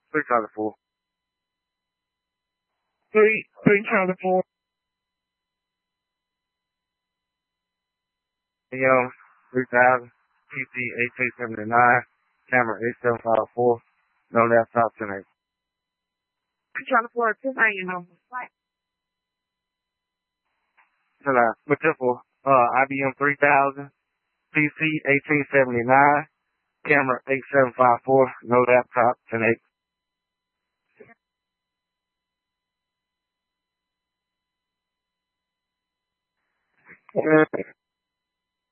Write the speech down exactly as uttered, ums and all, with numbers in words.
Three Charlie Four. Three, three Charlie Four. Young three thousand. P C eighteen seventy-nine. Camera eight seven five four. No laptop ten eight. Three Charlie Four. Two nine, you know. Hello. But just for uh I B M three thousand. P C eighteen seventy-nine. Camera eight seven five four. No laptop ten eight.